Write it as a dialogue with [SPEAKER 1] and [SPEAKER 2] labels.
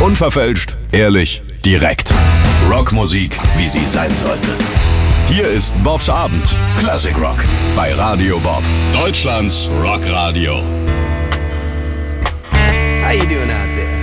[SPEAKER 1] Unverfälscht, ehrlich, direkt. Rockmusik, wie sie sein sollte. Hier ist Bobs Abend. Classic Rock bei Radio Bob.
[SPEAKER 2] Deutschlands Rockradio.
[SPEAKER 3] How you doing out there?